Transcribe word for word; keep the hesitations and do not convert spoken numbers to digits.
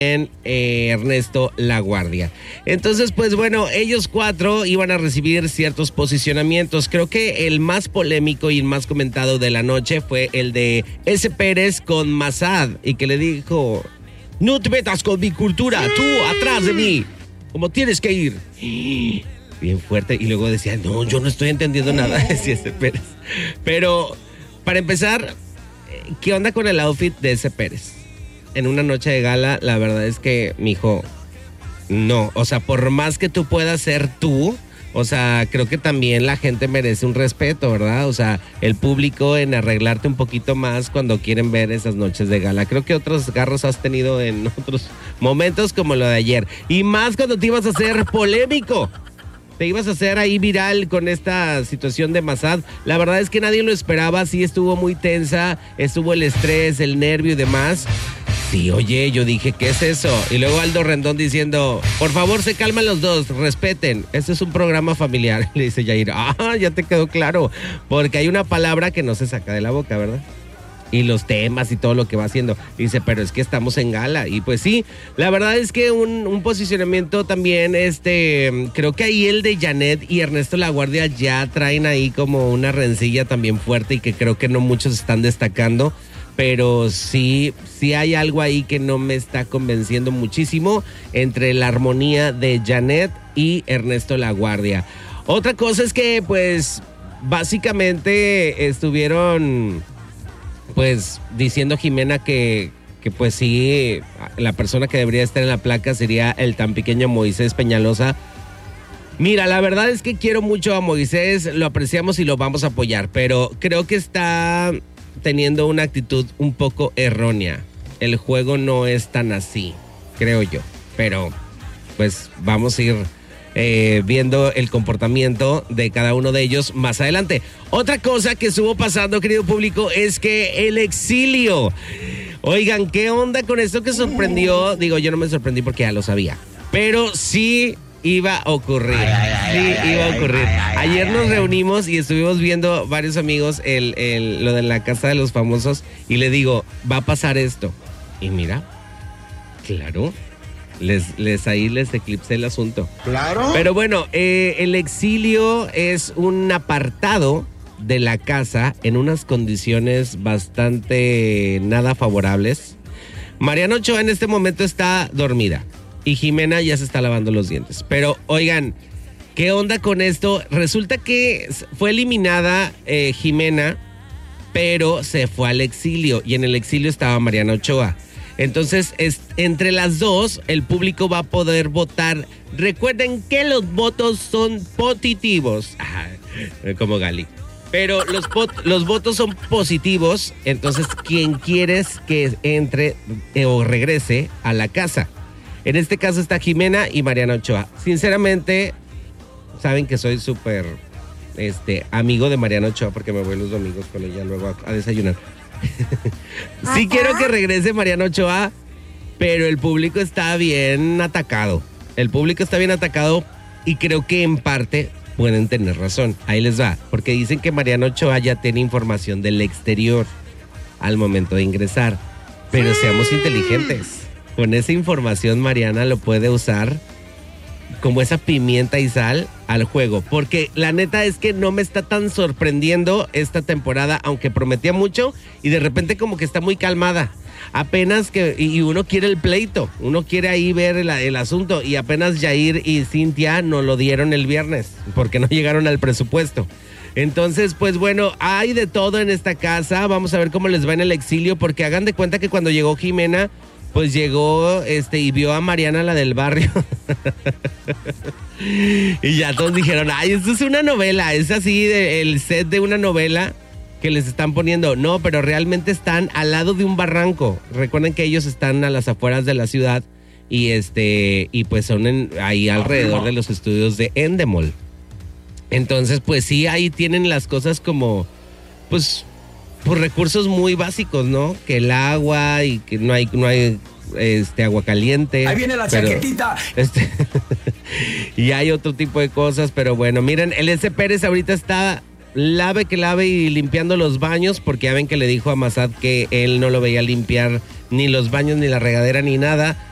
en eh, Ernesto La Guardia. Entonces, pues bueno, ellos cuatro iban a recibir ciertos posicionamientos. Creo que el más polémico y el más comentado de la noche fue el de S. Pérez con Mazad, y que le dijo: no te metas con mi cultura, tú atrás de mí, como tienes que ir. Bien fuerte, y luego decía: no, yo no estoy entendiendo nada, decía S. Pérez. Pero, para empezar, ¿qué onda con el outfit de S. Pérez? En una noche de gala, la verdad es que, mijo, no. O sea, por más que tú puedas ser tú, o sea, creo que también la gente merece un respeto, ¿verdad? O sea, el público en arreglarte un poquito más cuando quieren ver esas noches de gala. Creo que otros garros has tenido en otros momentos como lo de ayer. Y más cuando te ibas a hacer polémico. Te ibas a hacer ahí viral con esta situación de Mazad. La verdad es que nadie lo esperaba. Sí, estuvo muy tensa. Estuvo el estrés, el nervio y demás. Sí, oye, yo dije, ¿qué es eso? Y luego Aldo Rendón diciendo: por favor, se calman los dos, respeten. Este es un programa familiar. Le dice Yair: ah, ya te quedó claro. Porque hay una palabra que no se saca de la boca, ¿verdad? Y los temas y todo lo que va haciendo. Dice, pero es que estamos en gala. Y pues sí, la verdad es que un, un posicionamiento también, este, creo que ahí el de Janet y Ernesto La Guardia ya traen ahí como una rencilla también fuerte, y que creo que no muchos están destacando. Pero sí, sí hay algo ahí que no me está convenciendo muchísimo entre la armonía de Janet y Ernesto La Guardia. Otra cosa es que, pues, básicamente estuvieron, pues, diciendo Jimena que, que pues sí, la persona que debería estar en la placa sería el tan pequeño Moisés Peñalosa. Mira, la verdad es que quiero mucho a Moisés, lo apreciamos y lo vamos a apoyar, pero creo que está teniendo una actitud un poco errónea. El juego no es tan así, creo yo, pero pues vamos a ir eh, viendo el comportamiento de cada uno de ellos más adelante. Otra cosa que estuvo pasando, querido público, es que el exilio. Oigan, ¿qué onda con esto que sorprendió? Digo, yo no me sorprendí porque ya lo sabía, pero sí iba a ocurrir, sí iba a ocurrir. Ayer nos reunimos y estuvimos viendo varios amigos el, el, lo de la casa de los famosos, y le digo, va a pasar esto. Y mira, claro, les, les ahí les eclipsé el asunto. Claro. Pero bueno, eh, el exilio es un apartado de la casa en unas condiciones bastante nada favorables. Mariana Ochoa en este momento está dormida y Jimena ya se está lavando los dientes. Pero oigan, ¿qué onda con esto? Resulta que fue eliminada eh, Jimena, pero se fue al exilio, y en el exilio estaba Mariana Ochoa. Entonces, es, entre las dos, el público va a poder votar. Recuerden que los votos son positivos. Ah, como Gali. Pero los, los votos son positivos, entonces quien quieres que entre eh, o regrese a la casa. En este caso está Jimena y Mariana Ochoa. Sinceramente, saben que soy súper este, amigo de Mariana Ochoa porque me voy los domingos con ella luego a, a desayunar. Sí quiero que regrese Mariana Ochoa, pero el público está bien atacado. El público está bien atacado y creo que en parte pueden tener razón. Ahí les va, porque dicen que Mariana Ochoa ya tiene información del exterior al momento de ingresar. Pero seamos inteligentes. Con esa información Mariana lo puede usar como esa pimienta y sal al juego, porque la neta es que no me está tan sorprendiendo esta temporada, aunque prometía mucho y de repente como que está muy calmada. Apenas que, y uno quiere el pleito, uno quiere ahí ver el, el asunto, y apenas Yair y Cintia nos lo dieron el viernes, porque no llegaron al presupuesto. Entonces, pues bueno, hay de todo en esta casa. Vamos a ver cómo les va en el exilio, porque hagan de cuenta que cuando llegó Jimena, pues llegó este y vio a Mariana, la del barrio. Y ya todos dijeron, ay, esto es una novela, es así de, el set de una novela que les están poniendo. No, pero realmente están al lado de un barranco. Recuerden que ellos están a las afueras de la ciudad y este y pues son en, ahí alrededor de los estudios de Endemol. Entonces, pues sí, ahí tienen las cosas como, pues, por recursos muy básicos, ¿no? Que el agua y que no hay, no hay este agua caliente. Ahí viene la pero, chaquetita. Este, y hay otro tipo de cosas, pero bueno, miren, el S. Pérez ahorita está lave que lave y limpiando los baños, porque ya ven que le dijo a Mazad que él no lo veía limpiar ni los baños, ni la regadera, ni nada.